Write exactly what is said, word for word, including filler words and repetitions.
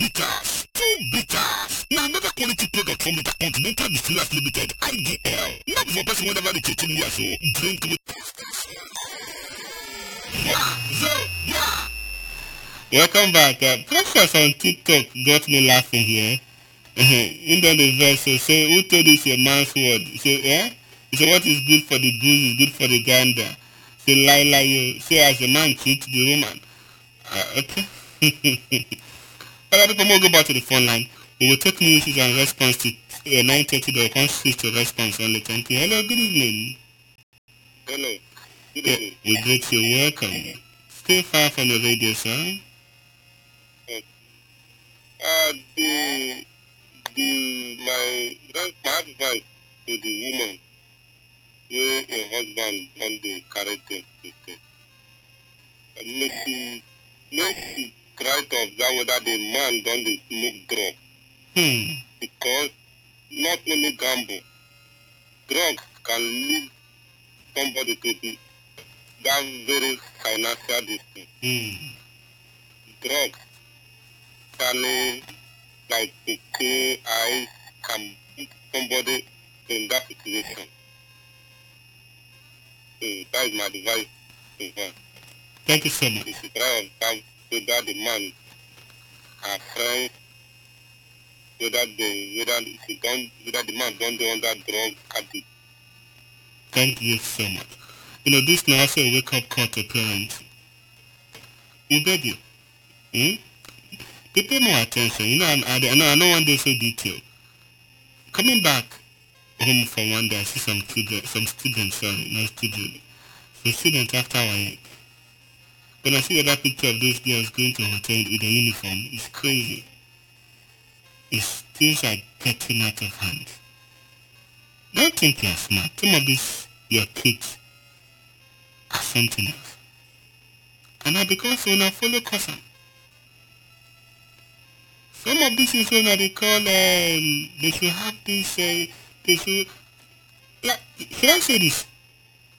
bitters. Two bitters. Now another quality product from Intercontinental Distillers Limited, I D L. Not for person whenever they take years so drink with. Yeah, yeah, yeah. Welcome back. Uh, Precious on TikTok got me laughing here. In the verse, so say, who told this a man's word? Say, eh? Say, what is good for the goose is good for the gander. Say, lie, lie, you. Say, as a man cheats the woman. Uh, okay. Alright, people, we'll go back to the phone line. We will take news and response to uh, nine thirty. The can switch to response only. Thank you. Hello, good evening. Hello. Good evening. We greet you. Welcome. Stay far from the radio, sir. Uh, the, the, my, that's my advice to the woman where a husband on the character system. And make she, make she try to observe whether the man done the smoke drug. Hmm. Because not only gamble, drugs can lead somebody to be that very financial distance. Hmm. Drugs can, like to pay eyes, can put somebody in that situation. So that is my advice to her. Thank you so much. You should try and come whether the man, her friends, whether the whether she don't whether the man don't do under drug habit. Thank you so much. You know, this now also a wake up call to parents. We beg you. Hmm? They pay more attention. You know, I, I, I know I know one day so detailed. Coming back home from one day, I see some children, some students, sorry, not students, some students after one. When I see that picture of those girls going to a hotel with a uniform, it's crazy. It's, things are getting out of hand. Don't think you're smart. Some of these, your kids, are something else. And now because when I follow custom, some of these is when they call, um, they should have this, uh, they should, like, should I say this?